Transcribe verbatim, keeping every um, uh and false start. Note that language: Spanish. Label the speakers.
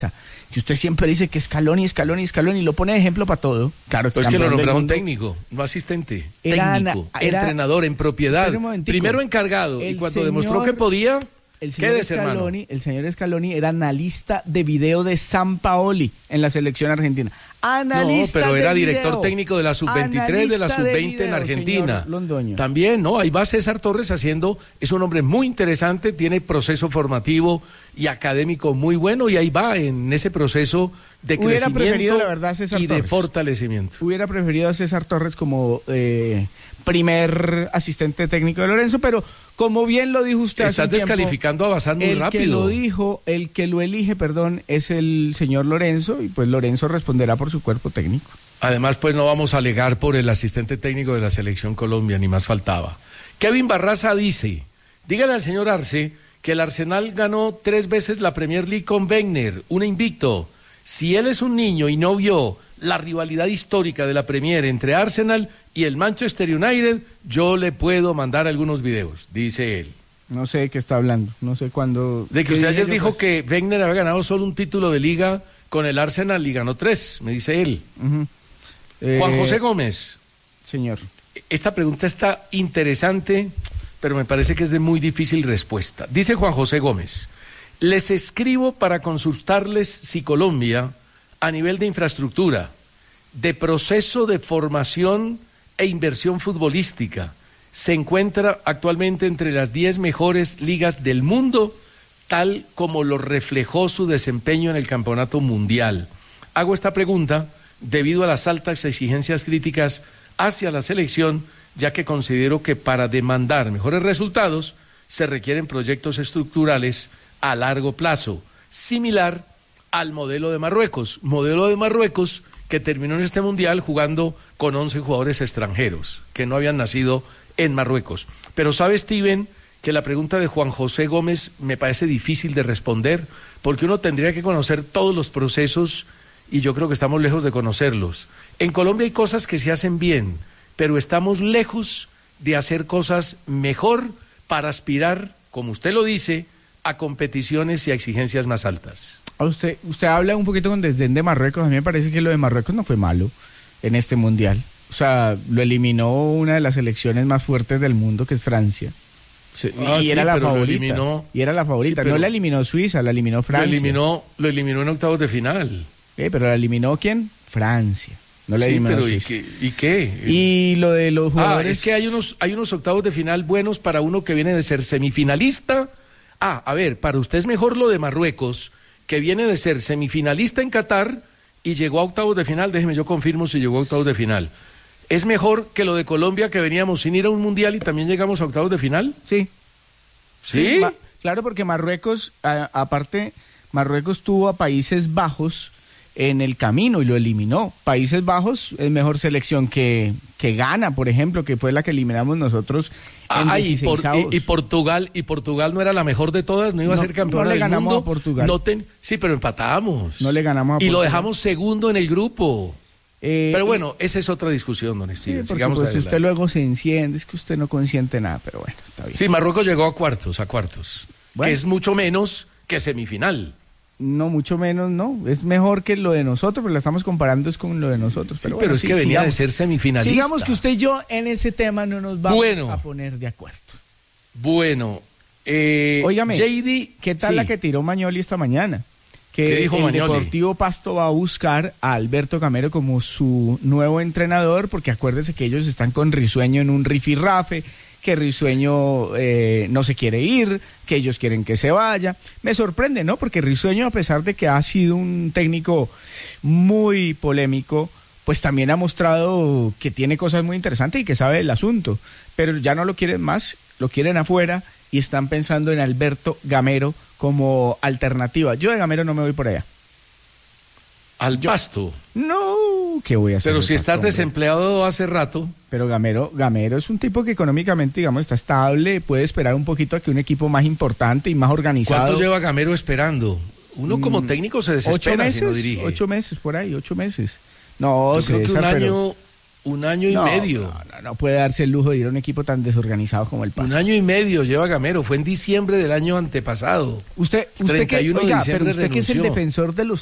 Speaker 1: que usted siempre dice que Scaloni, Scaloni, Scaloni, y lo pone de ejemplo para todo. Claro,
Speaker 2: pues es que lo nombraron técnico, no asistente. Era técnico, ana, era, entrenador en propiedad. Primero encargado, y cuando señor, demostró que podía,
Speaker 1: el señor Scaloni, el señor Scaloni era analista de video de Sampaoli en la selección argentina. Analista
Speaker 2: no, pero era
Speaker 1: video.
Speaker 2: Director técnico de la sub veintitrés, de la sub veinte en Argentina. También, ¿no? Ahí va César Torres haciendo, es un hombre muy interesante, tiene proceso formativo y académico muy bueno, y ahí va en ese proceso de
Speaker 1: Hubiera
Speaker 2: crecimiento
Speaker 1: la verdad, César
Speaker 2: y
Speaker 1: Torres.
Speaker 2: de fortalecimiento.
Speaker 1: Hubiera preferido a César Torres como eh, primer asistente técnico de Lorenzo, pero como bien lo dijo usted hace
Speaker 2: Estás
Speaker 1: un tiempo,
Speaker 2: descalificando a Bazán muy
Speaker 1: el
Speaker 2: rápido.
Speaker 1: El que lo dijo, el que lo elige, perdón, es el señor Lorenzo, y pues Lorenzo responderá por su cuerpo técnico.
Speaker 2: Además, pues no vamos a alegar por el asistente técnico de la Selección Colombia, ni más faltaba. Kevin Barraza dice, dígale al señor Arce que el Arsenal ganó tres veces la Premier League con Wenger, un invicto. Si él es un niño y no vio la rivalidad histórica de la Premier entre Arsenal y el Manchester United, yo le puedo mandar algunos videos, dice él.
Speaker 1: No sé de qué está hablando, no sé cuándo...
Speaker 2: De que usted ayer dijo pues? que Wenger había ganado solo un título de liga con el Arsenal y ganó tres, me dice él. Uh-huh. eh, Juan José Gómez.
Speaker 1: Señor.
Speaker 2: Esta pregunta está interesante, pero me parece que es de muy difícil respuesta. Dice Juan José Gómez, les escribo para consultarles si Colombia, a nivel de infraestructura, de proceso de formación e inversión futbolística, se encuentra actualmente entre las diez mejores ligas del mundo, tal como lo reflejó su desempeño en el campeonato mundial. Hago esta pregunta debido a las altas exigencias críticas hacia la selección, ya que considero que para demandar mejores resultados se requieren proyectos estructurales a largo plazo, similar al modelo de Marruecos, modelo de Marruecos que terminó en este mundial jugando con once jugadores extranjeros que no habían nacido en Marruecos. Pero sabe, Steven, que la pregunta de Juan José Gómez me parece difícil de responder, porque uno tendría que conocer todos los procesos y yo creo que estamos lejos de conocerlos. En Colombia hay cosas que se hacen bien, pero estamos lejos de hacer cosas mejor para aspirar, como usted lo dice, a competiciones y a exigencias más altas.
Speaker 1: Usted, usted habla un poquito con desdén de Marruecos. A mí me parece que lo de Marruecos no fue malo en este mundial. O sea, lo eliminó una de las selecciones más fuertes del mundo, que es Francia.
Speaker 2: Ah, y,
Speaker 1: sí,
Speaker 2: era
Speaker 1: la
Speaker 2: pero
Speaker 1: favorita,
Speaker 2: eliminó,
Speaker 1: y era la favorita. Sí, no la eliminó Suiza, la eliminó Francia.
Speaker 2: Lo eliminó, lo eliminó en octavos de final.
Speaker 1: Eh, pero la eliminó ¿quién? Francia. No la
Speaker 2: sí,
Speaker 1: eliminó
Speaker 2: pero
Speaker 1: Suiza.
Speaker 2: ¿y qué? ¿Y qué?
Speaker 1: Y lo de los jugadores...
Speaker 2: Ah, es que hay unos, hay unos octavos de final buenos para uno que viene de ser semifinalista. Ah, a ver, para usted es mejor lo de Marruecos, que viene de ser semifinalista en Qatar y llegó a octavos de final. Déjeme, yo confirmo si llegó a octavos de final. ¿Es mejor que lo de Colombia, que veníamos sin ir a un mundial y también llegamos a octavos de final?
Speaker 1: Sí.
Speaker 2: ¿Sí?
Speaker 1: sí ma- claro, porque Marruecos, a- aparte, Marruecos tuvo a Países Bajos en el camino y lo eliminó. Países Bajos es mejor selección que, que Ghana, por ejemplo, que fue la que eliminamos nosotros en
Speaker 2: ah, y, por,
Speaker 1: dieciseisavos.
Speaker 2: y, y Portugal, y Portugal no era la mejor de todas, no iba
Speaker 1: No,
Speaker 2: a ser campeona
Speaker 1: no le
Speaker 2: del
Speaker 1: ganamos
Speaker 2: mundo.
Speaker 1: a Portugal.
Speaker 2: No ten, sí, pero empatamos.
Speaker 1: No le ganamos a
Speaker 2: Y
Speaker 1: Portugal.
Speaker 2: lo dejamos segundo en el grupo.
Speaker 1: Eh,
Speaker 2: pero bueno, esa es otra discusión, don Steven.
Speaker 1: Sí, porque
Speaker 2: Sigamos
Speaker 1: pues
Speaker 2: adelante.
Speaker 1: usted luego se enciende, es que usted no consiente nada, pero bueno, está bien.
Speaker 2: Sí, Marruecos llegó a cuartos, a cuartos,
Speaker 1: Bueno.
Speaker 2: que es mucho menos que semifinal.
Speaker 1: No, mucho menos, no. Es mejor que lo de nosotros, pero la estamos comparando es con lo de nosotros.
Speaker 2: Sí,
Speaker 1: pero
Speaker 2: pero
Speaker 1: bueno,
Speaker 2: es
Speaker 1: sí,
Speaker 2: que venía
Speaker 1: sigamos.
Speaker 2: de ser semifinalista.
Speaker 1: Digamos que usted y yo en ese tema no nos vamos
Speaker 2: Bueno.
Speaker 1: a poner de acuerdo.
Speaker 2: Bueno, eh,
Speaker 1: Óigame,
Speaker 2: J D,
Speaker 1: ¿qué tal
Speaker 2: sí.
Speaker 1: la que tiró Magnoli esta mañana? Que
Speaker 2: ¿Qué dijo
Speaker 1: el
Speaker 2: Magnoli?
Speaker 1: Deportivo Pasto va a buscar a Alberto Gamero como su nuevo entrenador, porque acuérdese que ellos están con Risueño en un rifirrafe, que Risueño eh, no se quiere ir, que ellos quieren que se vaya. Me sorprende, ¿no? Porque Risueño, a pesar de que ha sido un técnico muy polémico, pues también ha mostrado que tiene cosas muy interesantes y que sabe el asunto. Pero ya no lo quieren más, lo quieren afuera y están pensando en Alberto Gamero como alternativa. Yo de Gamero no me voy por allá.
Speaker 2: Al Pasto.
Speaker 1: No, ¿qué voy a hacer?
Speaker 2: Pero si estás
Speaker 1: hombre?
Speaker 2: desempleado hace rato.
Speaker 1: Pero Gamero, Gamero es un tipo que económicamente, digamos, está estable, puede esperar un poquito a que un equipo más importante y más organizado.
Speaker 2: ¿Cuánto lleva Gamero esperando? Uno como
Speaker 1: Mm,
Speaker 2: técnico se
Speaker 1: ocho
Speaker 2: desespera
Speaker 1: meses,
Speaker 2: si no dirige.
Speaker 1: ocho meses por ahí, ocho meses. No,
Speaker 2: Yo creo que un
Speaker 1: César,
Speaker 2: año,
Speaker 1: pero,
Speaker 2: Un año y
Speaker 1: no,
Speaker 2: medio.
Speaker 1: No, no, no puede darse el lujo de ir a un equipo tan desorganizado como el Pasto.
Speaker 2: Un año y medio lleva Gamero, fue en diciembre del año antepasado.
Speaker 1: Usted, usted que, oiga, pero usted que es el defensor de los